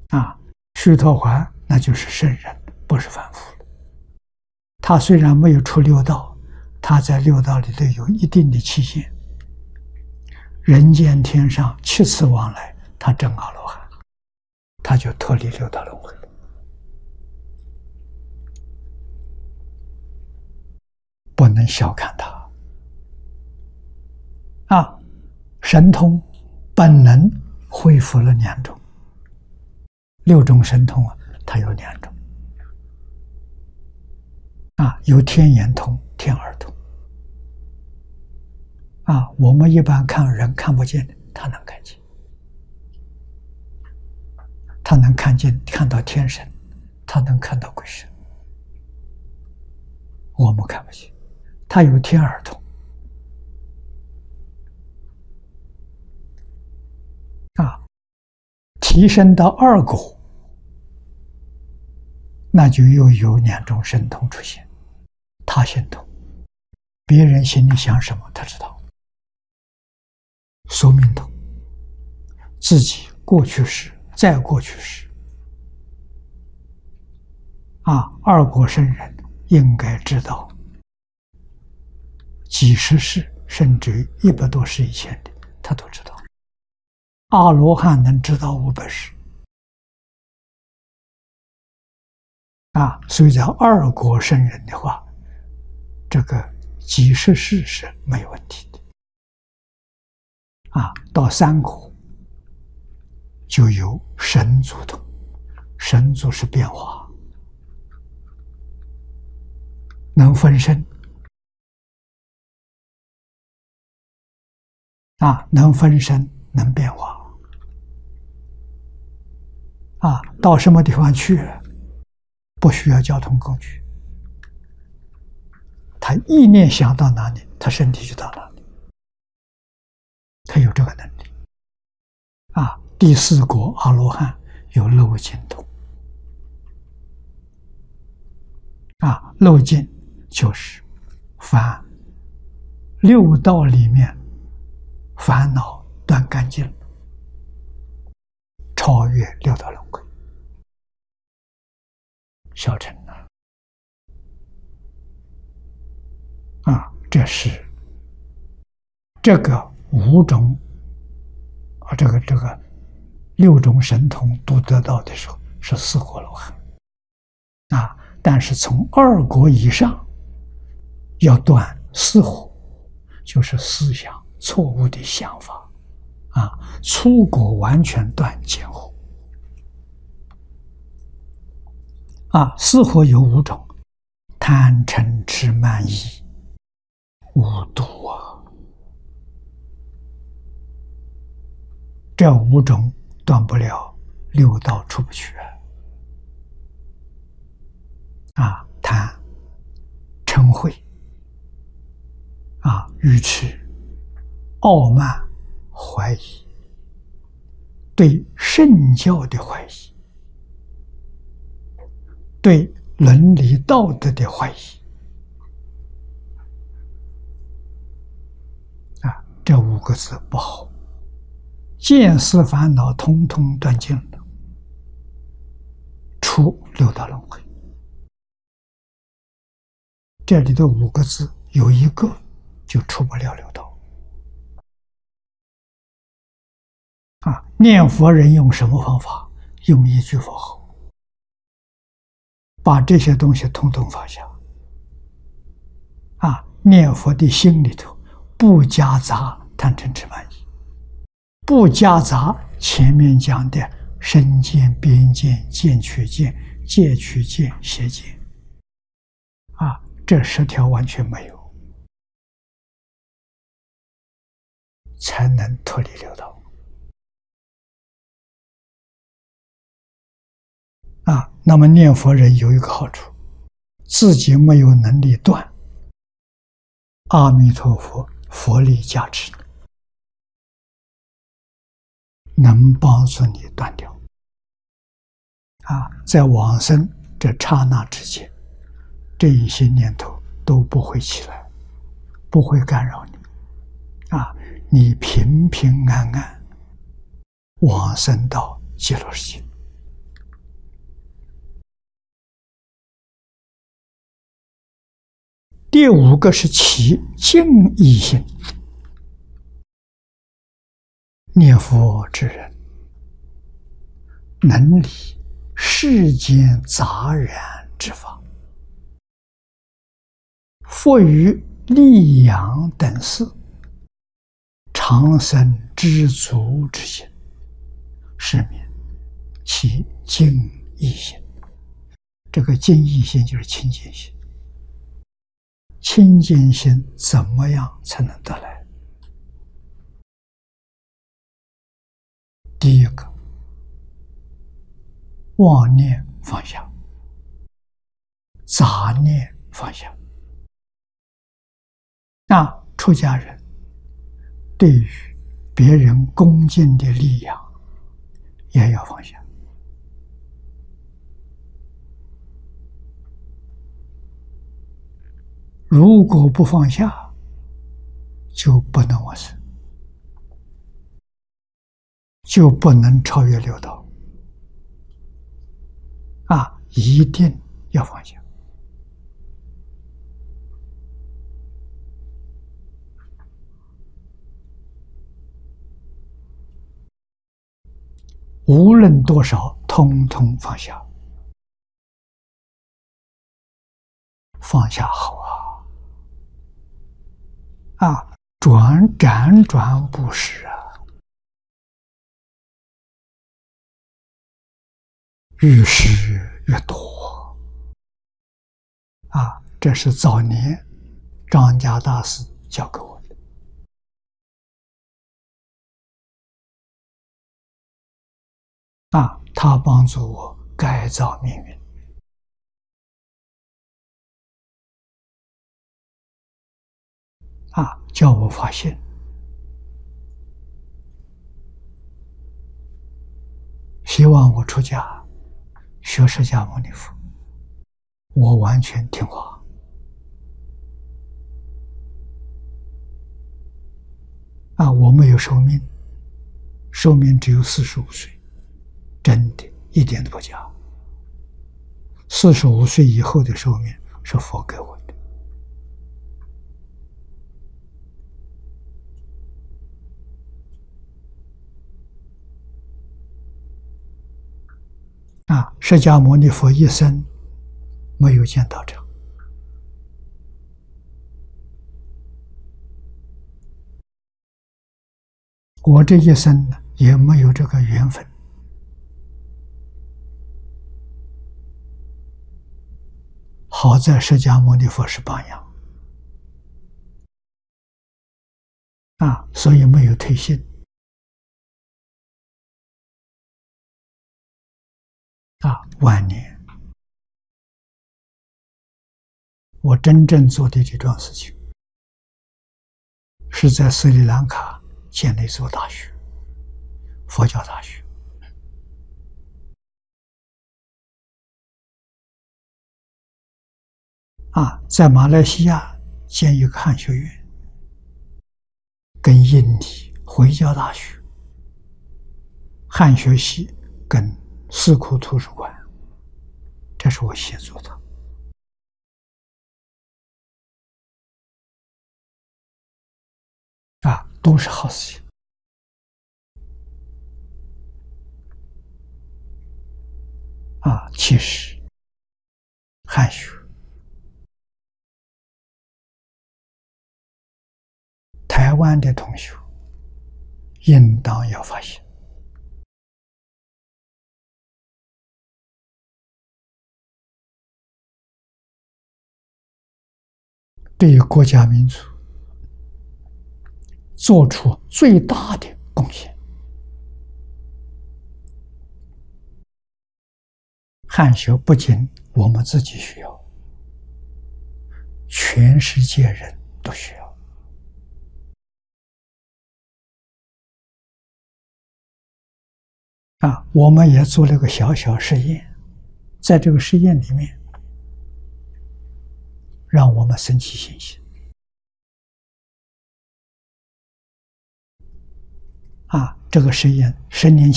啊，须陀洹那就是圣人，不是凡夫了。他虽然没有出六道，他在六道里头有一定的期限，人间天上7次往来，他证阿罗汉，他就脱离六道轮回了。不能小看他啊！神通本能恢复了2种，6种神通啊，它有2种啊，有天眼通、天耳通啊。我们一般看人看不见的，他能看见，他能看到天神，他能看到鬼神，我们看不见。他有天耳通啊，提升到2果，那就又有2种神通出现。他心通，别人心里想什么他知道；宿命通，自己过去时再过去时啊，2果圣人应该知道几十世甚至于100多世以前的他都知道。阿罗汉能知道500世啊，所以在2果圣人的话，这个几十世是没有问题的啊。到3果就有神足通，神足是变化，能分身啊，能分身，能变化啊。到什么地方去，不需要交通工具，他意念想到哪里，他身体就到哪里，他有这个能力啊。第4果阿罗汉有漏尽通啊，漏尽就是凡6道里面烦恼断干净，超越6道轮回，小乘啊，这是这个5种啊，这个6种神通都得到的时候是4果罗汉啊，但是从2果以上要断4惑，就是思想错误的想法啊，初果完全断见惑啊。4惑有5种：贪嗔痴慢疑5毒啊，这5种断不了6道出不去啊。贪嗔恚啊，愚痴傲慢怀疑，对圣教的怀疑，对伦理道德的怀疑啊，这5个字不好，见思烦恼通通断尽了，出6道轮回。这里的5个字有一个就出不了6道啊。念佛人用什么方法？用一句佛号，把这些东西统统放下啊。念佛的心里头不夹杂贪嗔痴慢疑，不夹杂前面讲的身见、边见、见取见、戒取见、邪见啊，这10条完全没有，才能脱离6道啊。那么念佛人有一个好处，自己没有能力断，阿弥陀佛佛力加持能帮助你断掉啊。在往生这刹那之间，这一些念头都不会起来，不会干扰你啊。你平平安安往生到极乐世界第五个是起敬意心，念佛之人能理世间杂染之法，复于利养等事，常生知足之心，是名其敬意心。这个敬意心就是清净心。清净心怎么样才能得来？第一个，妄念放下，杂念放下。出家人对于别人恭敬的力量也要放下。如果不放下，就不能往生，就不能超越六道。一定要放下。无论多少，通通放下。放下好辗转不实越是越多这是早年张家大师教给我的他帮助我改造命运叫我发现希望我出家学释迦牟尼佛，我完全听话我没有寿命，寿命只有45岁，真的一点都不假。45岁以后的寿命是佛给我的释迦牟尼佛一生没有见道场，我这一生也没有这个缘分。好在释迦牟尼佛是榜样所以没有退信晚年我真正做的这桩事情是在斯里兰卡建了一所大学，佛教大学在马来西亚建一个汉学院，跟印尼回教大学汉学系跟四库图书馆，这是我协助的都是好事情其实汉学台湾的同学应当要发现对于国家民族做出最大的贡献。汉学不仅我们自己需要，全世界人都需要我们也做了个小小实验，在这个实验里面让我们升起信心这个实验10年前